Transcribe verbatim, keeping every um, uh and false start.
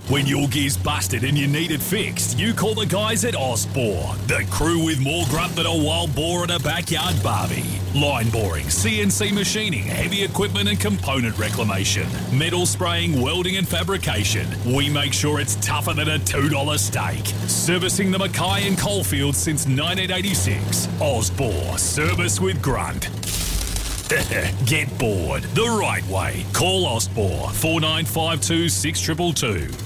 When your gear's busted and you need it fixed, you call the guys at Osbor, the crew with more grunt than a wild boar at a backyard barbie. Line boring, C N C machining, heavy equipment and component reclamation, metal spraying, welding and fabrication. We make sure it's tougher than a two dollar steak. Servicing the Mackay and Coalfields since nineteen eighty-six. Osbor, service with grunt. Get bored the right way. Call Osbor four nine five two six two two two.